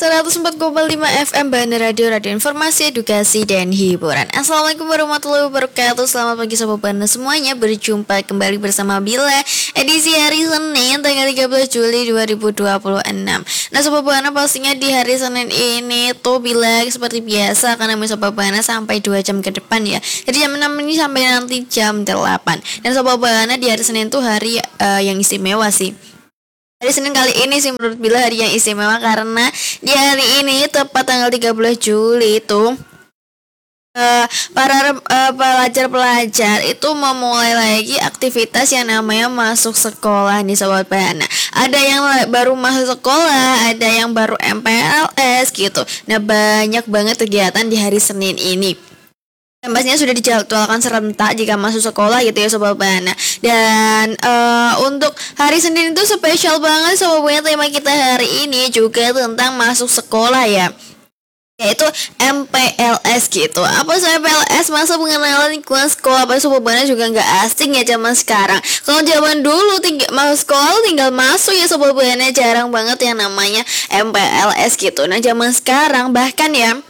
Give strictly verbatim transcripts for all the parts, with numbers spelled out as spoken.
seratus empat koma lima F M Bandar Radio, Radio Informasi, Edukasi, dan Hiburan. Assalamualaikum warahmatullahi wabarakatuh. Selamat pagi Sobat Bandar semuanya. Berjumpa kembali bersama Bila, edisi hari Senin tanggal tiga belas Juli dua ribu dua puluh enam. Nah Sobat Bandar, pastinya di hari Senin ini tuh Bila seperti biasa akan nemenin Sobat Bandar sampai dua jam ke depan ya. Jadi jam enam ini sampai nanti jam delapan. Dan Sobat Bandar, di hari Senin tuh hari uh, yang istimewa sih. Hari Senin kali ini sih menurut Bila hari yang istimewa karena di hari ini tepat tanggal tiga belas Juli itu uh, para uh, pelajar-pelajar itu memulai lagi aktivitas yang namanya masuk sekolah nih Sobat Bandar. Ada yang baru masuk sekolah, ada yang baru M P L S gitu. Nah banyak banget kegiatan di hari Senin ini. Dan pastinya sudah dijadwalkan serentak jika masuk sekolah gitu ya Sobat Bandar. Dan uh, untuk hari Senin itu spesial banget Sobat Bandar. Tema kita hari ini juga tentang masuk sekolah ya, yaitu M P L S gitu. Apa sih M P L S? Masa pengenalan lingkungan sekolah? Apa Sobat Bandar juga nggak asing ya zaman sekarang. Kalau zaman dulu tinggal masuk sekolah tinggal masuk ya Sobat Bandar, jarang banget yang namanya M P L S gitu. Nah zaman sekarang bahkan ya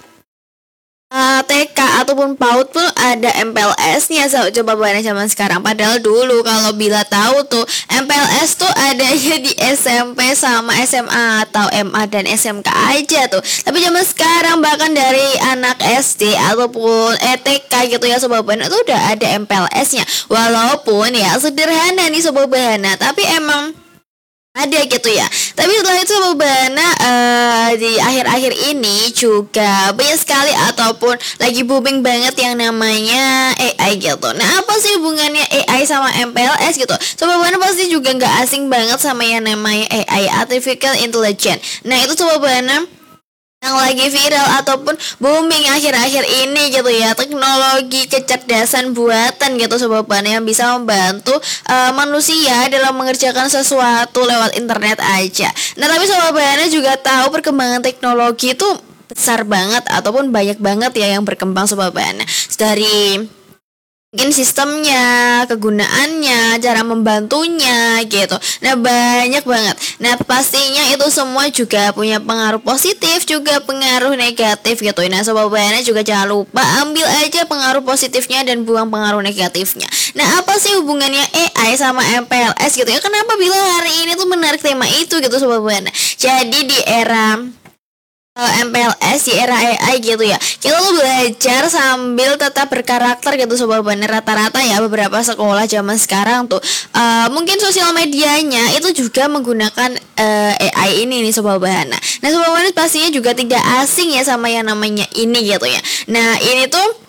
Uh, T K ataupun PAUD pun ada M P L S-nya so, coba banyak zaman sekarang. Padahal dulu kalau Bila tahu tuh M P L S tuh adanya di S M P sama S M A atau M A dan S M K aja tuh. Tapi zaman sekarang bahkan dari anak S D ataupun eh, T K gitu ya Sobat Bana itu udah ada M P L S-nya. Walaupun ya sederhana nih Sobat Bana, tapi emang ada gitu ya. Tapi setelah itu Sobat Bana uh, di akhir-akhir ini juga banyak sekali ataupun lagi booming banget yang namanya A I gitu. Nah apa sih hubungannya A I sama M P L S gitu? Sobat Bana pasti juga gak asing banget sama yang namanya A I, Artificial Intelligence. Nah itu Sobat Bana yang lagi viral ataupun booming akhir-akhir ini gitu ya, teknologi kecerdasan buatan gitu Sobat Bana yang bisa membantu uh, manusia dalam mengerjakan sesuatu lewat internet aja. Nah tapi Sobat Bana juga tahu perkembangan teknologi itu besar banget ataupun banyak banget ya yang berkembang Sobat Bana. Dari mungkin sistemnya, kegunaannya, cara membantunya gitu. Nah banyak banget. Nah pastinya itu semua juga punya pengaruh positif juga pengaruh negatif gitu. Nah Sobat Bana juga jangan lupa ambil aja pengaruh positifnya dan buang pengaruh negatifnya. Nah apa sih hubungannya A I sama M P L S gitu ya? Kenapa Bila hari ini tuh menarik tema itu gitu Sobat Bana? Jadi di era M P L S di era A I gitu ya, kita tuh belajar sambil tetap berkarakter gitu Sobat Bana. Rata-rata ya beberapa sekolah zaman sekarang tuh uh, mungkin sosial medianya itu juga menggunakan uh, A I ini nih Sobat Bana. Nah Sobat Bana pastinya juga tidak asing ya sama yang namanya ini gitu ya. Nah ini tuh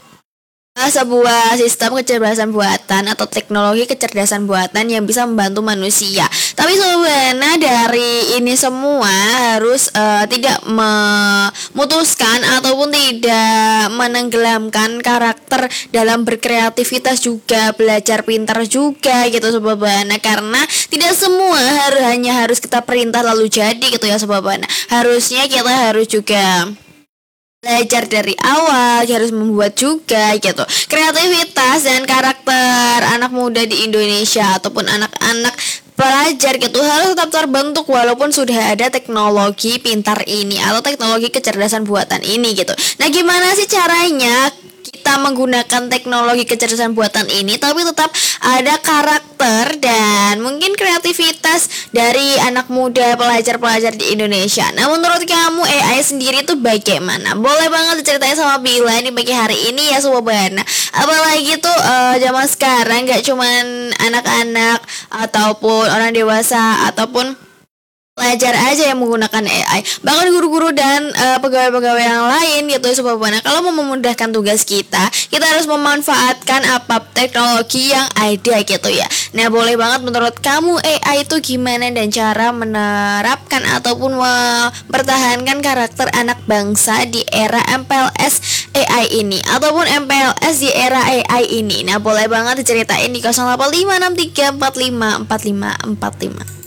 sebuah sistem kecerdasan buatan atau teknologi kecerdasan buatan yang bisa membantu manusia. Tapi sebenarnya dari ini semua harus uh, tidak memutuskan ataupun tidak menenggelamkan karakter dalam berkreativitas juga, belajar pintar juga gitu Sobat Bana. Karena tidak semua harus hanya harus kita perintah lalu jadi gitu ya Sobat Bana. Harusnya kita harus juga belajar dari awal, harus membuat juga gitu. Kreativitas dan karakter anak muda di Indonesia ataupun anak-anak pelajar gitu harus tetap terbentuk walaupun sudah ada teknologi pintar ini atau teknologi kecerdasan buatan ini gitu. Nah gimana sih caranya kita menggunakan teknologi kecerdasan buatan ini tapi tetap ada karakter dan mungkin kreativitas dari anak muda pelajar-pelajar di Indonesia. Nah menurut kamu A I sendiri itu bagaimana? Boleh banget diceritain sama Bila di pagi hari ini ya Sobat Bana. Apalagi tuh uh, zaman sekarang gak cuman anak-anak ataupun orang dewasa ataupun pelajar aja yang menggunakan A I, bahkan guru-guru dan uh, pegawai-pegawai yang lain gitu ya Sobat Bana. Kalau mau memudahkan tugas kita, kita harus memanfaatkan apa teknologi yang ada gitu ya. Nah boleh banget menurut kamu A I itu gimana dan cara menerapkan ataupun mempertahankan karakter anak bangsa di era M P L S A I ini ataupun M P L S di era A I ini. Nah boleh banget diceritain di nol delapan lima enam tiga empat lima empat lima empat lima.